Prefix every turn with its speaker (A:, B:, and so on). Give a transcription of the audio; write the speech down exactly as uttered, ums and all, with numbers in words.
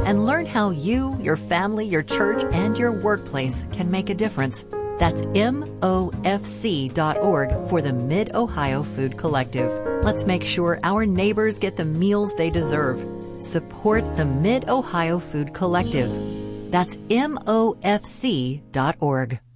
A: and learn how you, your family, your church, and your workplace can make a difference. That's M O F C dot org for the Mid-Ohio Food Collective. Let's make sure our neighbors get the meals they deserve. Support the Mid-Ohio Food Collective. That's M O F C dot org.